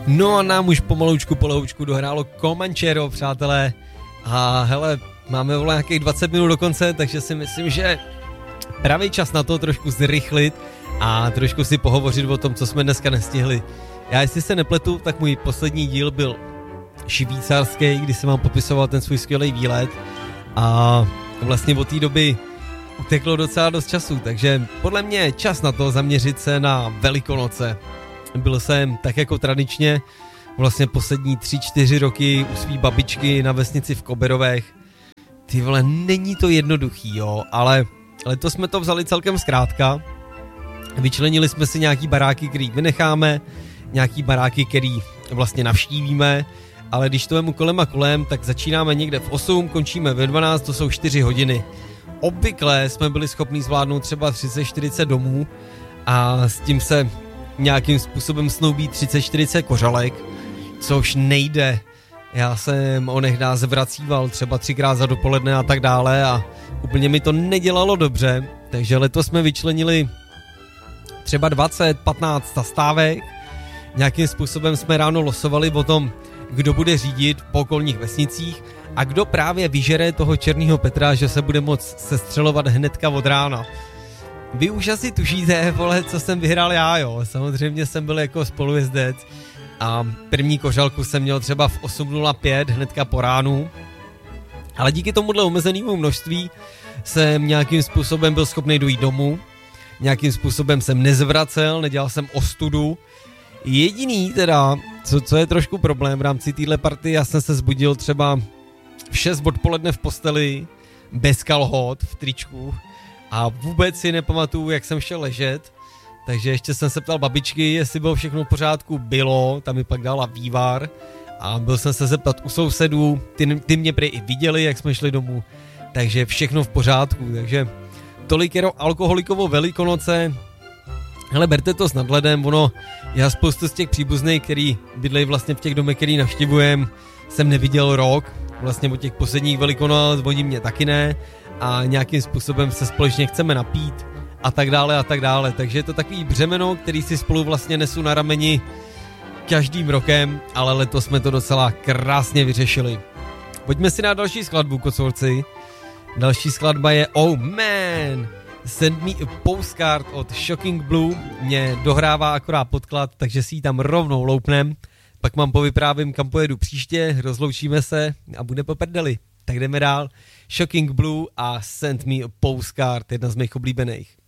No a nám už pomaloučku polehoučku dohrálo Comanchero, přátelé. A hele, máme vole nějakých 20 minut do konce, takže si myslím, že pravý čas na to trošku zrychlit a trošku si pohovořit o tom, co jsme dneska nestihli. Já jestli se nepletu, tak můj poslední díl byl švýcarský, kdy jsem vám popisoval ten svůj skvělý výlet a vlastně od té doby uteklo docela dost času, takže podle mě je čas na to zaměřit se na Velikonoce. Byl jsem tak jako tradičně vlastně poslední 3-4 roky u svý babičky na vesnici v Koberovech. Ty vole, není to jednoduchý, jo, ale letos jsme to vzali celkem zkrátka. Vyčlenili jsme si nějaký baráky, který vynecháme, nějaký baráky, který vlastně navštívíme, ale když to vemu kolem a kolem, tak začínáme někde v 8, končíme ve 12, to jsou 4 hodiny. Obvykle jsme byli schopni zvládnout třeba 30-40 domů a s tím se nějakým způsobem snoubí 30-40 kořalek, což nejde. Já jsem onehdá zvracíval třeba 3krát za dopoledne a tak dále a úplně mi to nedělalo dobře, takže letos jsme vyčlenili třeba 20-15 zastávek. Nějakým způsobem jsme ráno losovali o tom, kdo bude řídit po okolních vesnicích a kdo právě vyžere toho černýho Petra, že se bude moct sestřelovat hnedka od rána. Vy už asi tušíte, vole, co jsem vyhrál já, jo. Samozřejmě jsem byl jako spolujezdec a první kořalku jsem měl třeba v 8:05 hnedka po ránu, ale díky tomuhle omezenému množství jsem nějakým způsobem byl schopný dojít domů, nějakým způsobem jsem nezvracel, nedělal jsem ostudu. Jediný teda, co je trošku problém v rámci téhle party, já jsem se zbudil třeba v 6 odpoledne v posteli, bez kalhot, v tričku a vůbec si nepamatuju, jak jsem šel ležet, takže ještě jsem se ptal babičky, jestli bylo všechno v pořádku, bylo, tam mi pak dala vývar a byl jsem se zeptat u sousedů, ty mě prý i viděli, jak jsme šli domů, takže všechno v pořádku, takže tolik jenom alkoholikovo Velikonoce. Hele, berte to s nadhledem, ono, já spoustu z těch příbuzných, který bydlejí vlastně v těch domech, který navštěvujem, jsem neviděl rok, vlastně od těch posledních Velikonoc, oni mě taky ne a nějakým způsobem se společně chceme napít a tak dále, takže je to takový břemeno, který si spolu vlastně nesu na rameni každým rokem, ale letos jsme to docela krásně vyřešili. Pojďme si na další skladbu, kocourci. Další skladba je Oh Man, Send Me a Postcard od Shocking Blue, mě dohrává akorát podklad, takže si ji tam rovnou loupnem, pak mám povyprávím, kam pojedu příště, rozloučíme se a bude po prdeli. Tak jdeme dál, Shocking Blue a Send Me a Postcard, jedna z mých oblíbených.